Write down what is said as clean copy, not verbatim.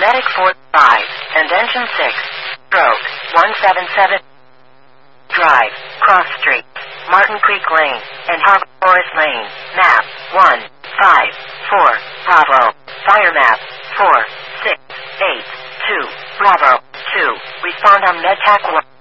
Medic 45, and Engine 6. Stroke 177. Drive, Cross Street, Martin Creek Lane, and Harbor Forest Lane. Map 154, Bravo. Fire map 4682, Bravo 2. Respond on MedTac 1.